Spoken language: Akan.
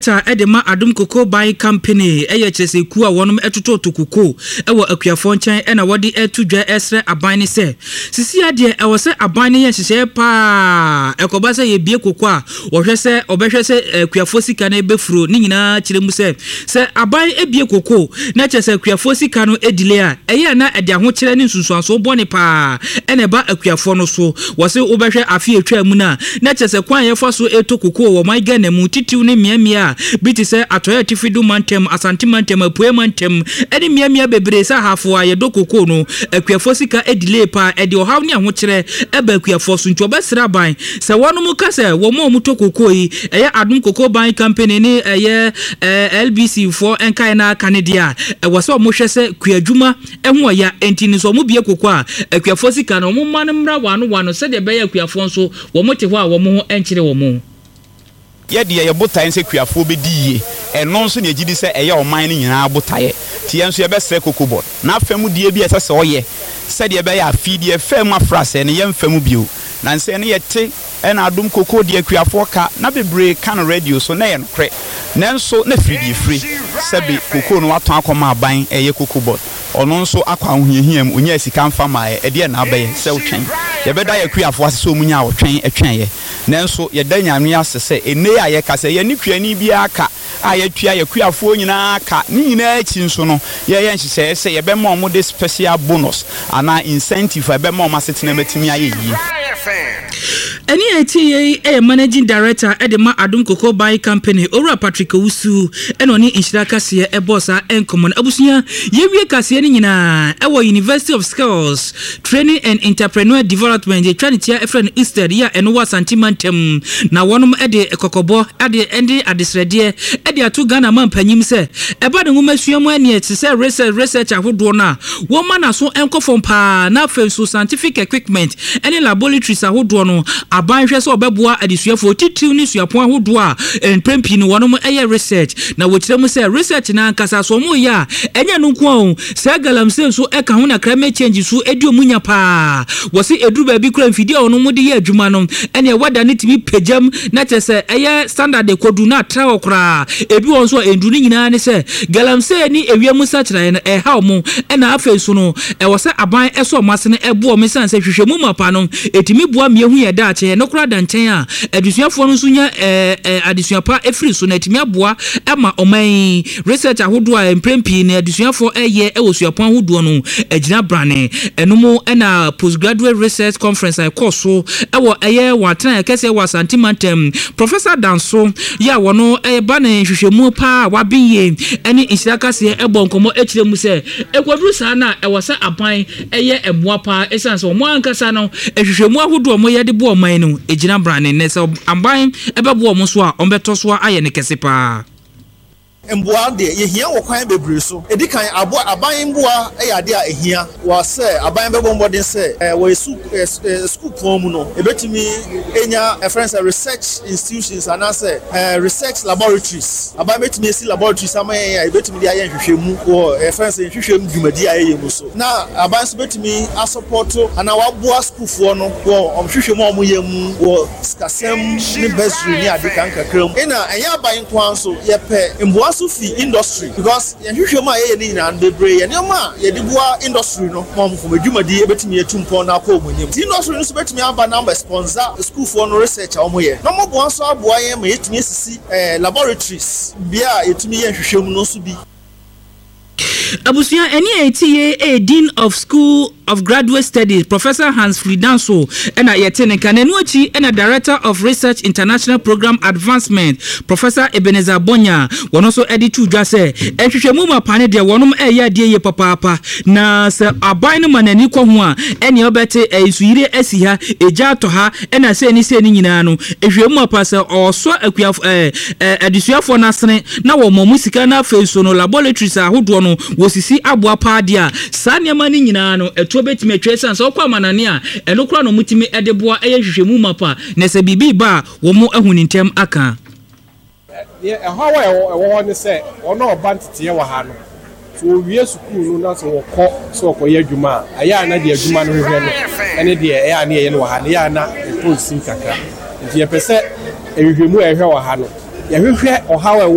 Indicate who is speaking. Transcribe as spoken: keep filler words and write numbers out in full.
Speaker 1: director Edema Adum Cocoa Buying Company eye chese ku a wonom etoto to cocoa ewo akuafo nchen e na wode etudwa esre aban ne se sisi ade e wo se aban ne ye hyehyɛ pa ekoba se ye bie cocoa a wo hwɛ se obɛhwɛ se akuafo sika na ebefuro ni nyina kyerɛ mu se se aban ebie cocoa na chese akuafo sika no edile a eye na ede ho kyerɛ ne nsunsuanso bɔne pa ene ba akuafo no so wo se obɛhwɛ afi etwa mu na na chese kwan ye fa so eto cocoa wo man ga na mu titiw ne miamia biti se atoya tifidu mantem asante mantem apue mantem eni miamia bebre sa hafo a ye do cocoa no akuafo sika edile pa ede ohaw ne ho kyerɛ eba akuafo so nti obɛsra ban se wono mu ka se wo mo mu to cocoa yi eye Adum Cocoa Buying Company ni eye L B C for enkai na Canada e wo se mo hwɛ se kuadwuma eho ya enti ni so mo bie cocoa akuafo sika no mo man mra wano wano se de be ya akuafo nso wo mo te ho a wo mo enkyere wo mo
Speaker 2: ye de ye botae se kuafo be die eno nso ne agidi se eye oman ni nyina botae ti enso ye be sre kokobot na afam die bi ese se oye se de be ya afidie fam afrase ne ye mfam bio na nse ne ye te ena Adum Cocoa de kuafo ka na bebre kan radio so na ye nkre nanso na fridi free se be cocoa no waton akoma aban eye kokobot ono nso akwa ahohiahiam onya sika mfa mae e de na abaye se wotwen ye beda ye kuafo asese omunya wotwen etwen ye nanso ye da nyame asese ene ya ye kase ye ni kuani bia aka a ye tua ye kuafo nyina aka ni nyina achi nso no ye ye nhye se ye be ma omo de special bonus ana incentive e be ma omo asetena matimi aye yi
Speaker 1: Eni eti ye e managing director Edema Adum Cocoa Buying Company Ora Patrick Usu eno ni inshira kase e bossa encommon abusunya ye wie kase ni nyina e wo University of Skills Training and Entrepreneur Development ye twanitia e friend Easter ya eno wa santimantem na wonom e de ekokobo ade endi adesrede e de atu Ghana man panyim se e ba de ngomasuamu ani e se research research ahodo na wo ma na so enkofom pa na afenso scientific equipment eni laboratories ahodo no aban hwe se obeboa adesuafo titiw ni suapon ahodo a empempi no wonom eye research na wokyerɛ mu se research na ankasa so mo ya enya no nko se galamse so eka ho na climate change so edi omunya pa wo se eduru ba bi kura mfidi a wonom de ye adwuma no ene wada ne timi pejam na tese eye standard kodu na tra okra ebi won so endu ni nyina ne se galamse ni ewiamu sachira na e ha mo ena afesu no e wo se aban eso masene ebo o mesan se hwehwemu mapa no etimi boa me hu ye da ache no kura da nten a adusuafo no so nya eh adusuapa efiri so na etimi aboa ema oman research ahodo a emprempi na adusuafo eye e wo suapon ahodo no agina brane enomo ena postgraduate research conference I course so e wo eye watan kese wa santimantem Professor Danso ya wono e ba na hwehwemu pa wa biye ene inshiraka se e bo nkomo ekire mu se ekwaduru sa na e wo se aban eye eboa pa esanse o mo ankasa no ehwehwemu ahodo mo ye de bo oman no egina brane ne se aban e be bo mo so a ombeto so aye ne kese pa
Speaker 3: Mboa de yehia wo kwan bebre so edikan abo aban mboa e yade a ehia wa se aban bebo mbodin se wo esu school pon mu no ebetimi enya a friends research institutions and say research laboratories aban betimi esi laboratories amaye ya ebetimi de aye hwehwemu wo e friends hwehwemu dwumadi aye mu so na aban so betimi a support ana wa boa school fo no wo omhwehwemu omo yemu wo skasem ni bursary ni adikan kakram ena enya aban kwan so yepe mboa Sufi industry because ye hwehwe ma ye ni na bebre ye nyoma ye de boa industry no mo mfo madwumadi ebetimi etumpon na akọ omunyem ti industry no so betimi aba number sponsor school for no research a omo ye no mo boa so aboa ye ma yetumi esisi eh laboratories bia yetumi ye hwehwe mu no so bi
Speaker 1: Abusuya eni etiye a Dean of School of Graduate Studies Professor Hans Fridanso ena yetene kanenu achi ena Director of Research International Program Advancement Professor Ebenezer Bonya wono so editu dwa se ehwehwemu mapane de wonom eya de ye papapa na se aban no manani kwo ho a ene obete esuyire asi ha eja to ha ena se ni se ni nyina no ehwemu mapa se oso akuafo eh adusuafo na sene na wo momusika na afeso no laboratories ahodo no wosisi aboa pa dia sa niama ni nyina no eto betime atwesan so kwa manane a eno kura no mutimi edeboa eye hwehwemu mapa na se bibi ba wo mo ahunintem aka
Speaker 4: ye ehawa ewo ho ne se ono obantete wa ha no so wie school no na so wokọ so wokọ ye adwuma aya na de adwuma no hwehwe no ene de aya na ye no wa ha ne ya na eto sin kakra nti ye pese ehwehwemu ehwe wa ha no ye hwehwe ohawa